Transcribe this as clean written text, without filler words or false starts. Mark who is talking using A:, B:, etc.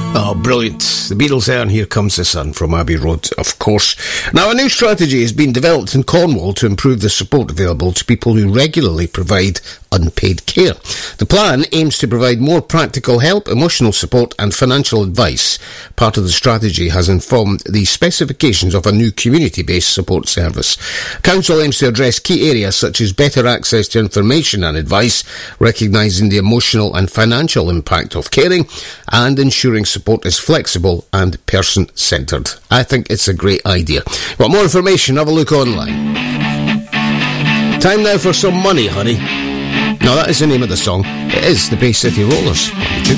A: Oh, brilliant. The Beatles there, and Here Comes the Sun from Abbey Road, of course. Now, a new strategy has been developed in Cornwall to improve the support available to people who regularly provide unpaid care. The plan aims to provide more practical help, emotional support and financial advice. Part of the strategy has informed the specifications of a new community-based support service. Council aims to address key areas such as better access to information and advice, recognising the emotional and financial impact of caring, and ensuring support is flexible and person-centred. I think it's a great idea. Want more information? Have a look online. Time now for some money, honey. Now that is the name of the song. It is the Bay City Rollers on YouTube.